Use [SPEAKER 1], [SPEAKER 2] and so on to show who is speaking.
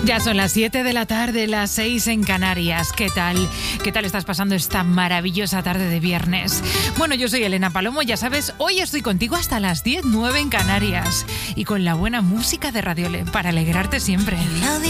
[SPEAKER 1] Ya son las 7 de la tarde, las 6 en Canarias. ¿Qué tal? ¿Qué tal estás pasando esta maravillosa tarde de viernes? Bueno, yo soy Elena Palomo, ya sabes, hoy estoy contigo hasta las 10:09 en Canarias. Y con la buena música de Radio Le para alegrarte siempre.